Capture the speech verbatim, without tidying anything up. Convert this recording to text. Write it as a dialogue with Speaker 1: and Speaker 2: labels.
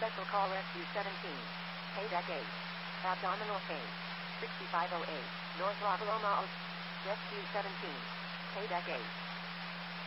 Speaker 1: Special call Rescue seventeen. Payback eight. Abdominal pain. sixty-five oh eight. North La Paloma. Rescue seventeen. Payback eight.